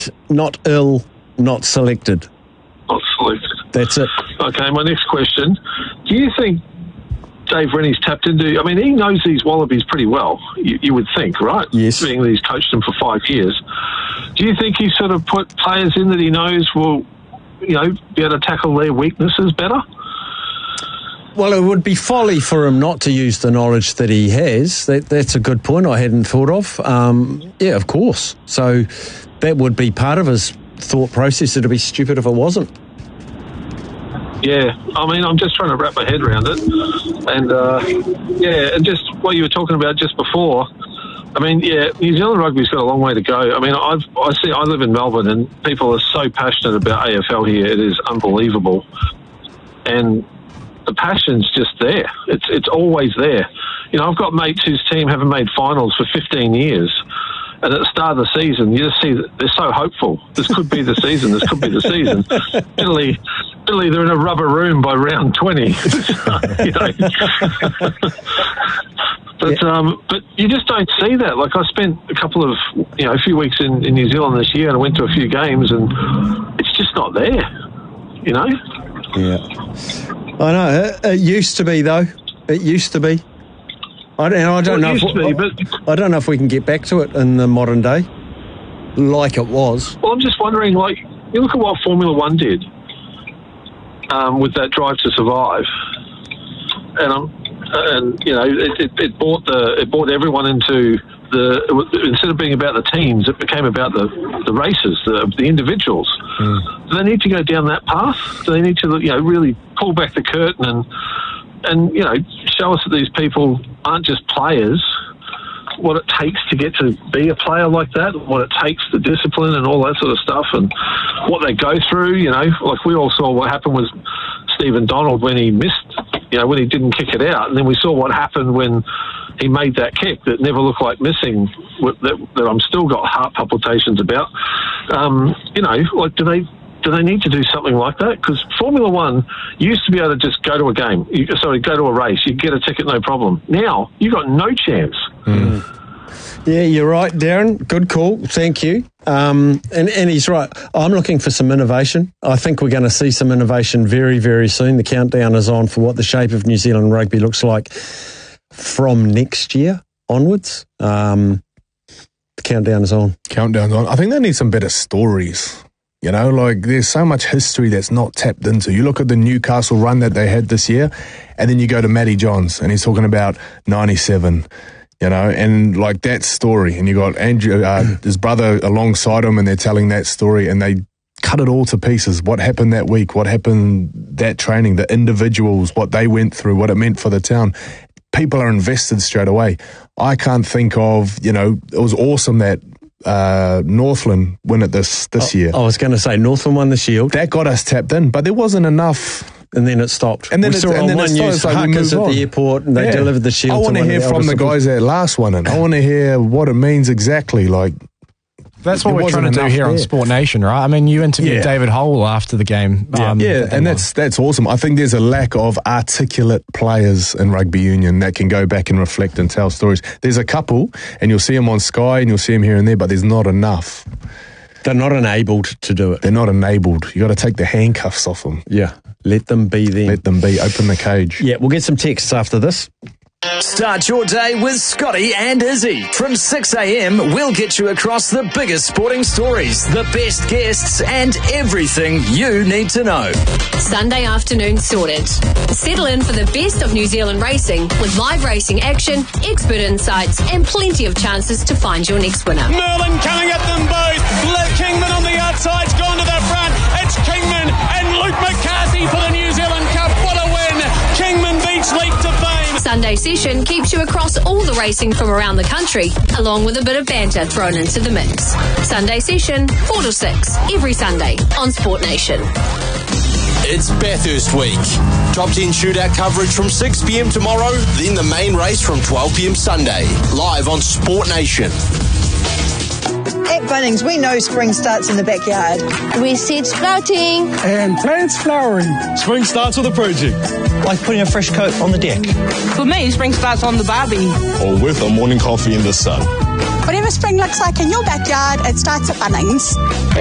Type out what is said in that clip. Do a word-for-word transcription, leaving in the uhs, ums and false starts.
not ill, not selected. Not selected. That's it. Okay, my next question. Do you think Dave Rennie's tapped into... I mean, he knows these Wallabies pretty well, you, you would think, right? Yes. Being that he's coached them for five years. Do you think he's sort of put players in that he knows will, you know, be able to tackle their weaknesses better? Well, it would be folly for him not to use the knowledge that he has. That, that's a good point I hadn't thought of. Um, yeah, of course. So that would be part of his thought process. It'd be stupid if it wasn't. Yeah, I mean, I'm just trying to wrap my head around it. And, uh, yeah, and just what you were talking about just before, I mean, yeah, New Zealand rugby's got a long way to go. I mean, I've, I see, I live in Melbourne and people are so passionate about A F L here. It is unbelievable. And the passion's just there. It's it's always there. You know, I've got mates whose team haven't made finals for fifteen years. And at the start of the season, you just see that they're so hopeful. This could be the season. This could be the season. Italy, Italy, they're in a rubber room by round twenty. You know. But um, but you just don't see that. Like, I spent a couple of, you know, a few weeks in, in New Zealand this year, and I went to a few games, and it's just not there. You know. Yeah, I know. It, it used to be, though. It used to be. I don't, I don't well, know. If, be, but I don't know if we can get back to it in the modern day, like it was. Well, I'm just wondering. Like, you look at what Formula One did um, with that Drive to Survive, and I'm. And you know, it, it, it brought the it brought everyone into the instead of being about the teams, it became about the, the races, the, the individuals. Mm. Do they need to go down that path? Do they need to, you know, really pull back the curtain and and you know, show us that these people aren't just players? What it takes to get to be a player like that, what it takes, the discipline and all that sort of stuff, and what they go through. You know, like we all saw what happened with Stephen Donald when he missed, you know, when he didn't kick it out, and then we saw what happened when he made that kick that never looked like missing, that, that I'm still got heart palpitations about. Um, you know, like do they do they need to do something like that? Because Formula One used to be able to just go to a game, you, sorry, go to a race, you get a ticket, no problem. Now you got no chance. Mm. Yeah, you're right, Darren. Good call. Thank you. Um, and, and he's right. I'm looking for some innovation. I think we're going to see some innovation very, very soon. The countdown is on for what the shape of New Zealand rugby looks like from next year onwards. Um, the countdown is on. Countdown's on. I think they need some better stories. You know, like there's so much history that's not tapped into. You look at the Newcastle run that they had this year, and then you go to Matty Johns, and he's talking about ninety-seven. You know, and like that story, and you got Andrew, uh, his brother alongside him, and they're telling that story, and they cut it all to pieces. What happened that week? What happened that training? The individuals, what they went through, what it meant for the town. People are invested straight away. I can't think of, you know, it was awesome that uh, Northland win it this this oh, year. I was going to say Northland won the Shield. That got us tapped in, but there wasn't enough. And then it stopped. And then we it, saw and on then one it started, news like Huckers at on. the airport, and they yeah. delivered the Shield. I want to hear from the guys that last one, and I want to hear what it means exactly. Like that's what we're trying to do here there. on Sport Nation, right? I mean, you interviewed yeah. David Hole after the game. Yeah, um, yeah and that's that's awesome. I think there's a lack of articulate players in rugby union that can go back and reflect and tell stories. There's a couple, and you'll see them on Sky, and you'll see them here and there, but there's not enough. They're not enabled to do it. They're not enabled. You got to take the handcuffs off them. Yeah, let them be them. Let them be. Open the cage. Yeah, we'll get some texts after this. Start your day with Scotty and Izzy. From six a.m, we'll get you across the biggest sporting stories, the best guests, and everything you need to know. Sunday afternoon sorted. Settle in for the best of New Zealand racing with live racing action, expert insights, and plenty of chances to find your next winner. Merlin coming at them both. Kingman on the outside's gone to the front. It's Kingman and Luke McCarthy for the New Zealand Cup. What a win. Kingman beats Leak to fame. Sunday session keeps you across all the racing from around the country, along with a bit of banter thrown into the mix. Sunday session, four to six, every Sunday on Sport Nation. It's Bathurst week. Top ten shootout coverage from six p.m. tomorrow, then the main race from twelve p.m. Sunday, live on Sport Nation. At Bunnings, we know spring starts in the backyard. We seed sprouting. And plants flowering. Spring starts with a project. Like putting a fresh coat on the deck. For me, spring starts on the barbie. Or with a morning coffee in the sun. Whatever spring looks like in your backyard, it starts at Bunnings.